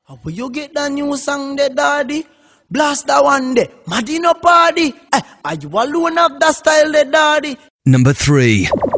Where you get that new song there, daddy? Blast that one there. Madino party. Are you alone of that style there, daddy? Number 3.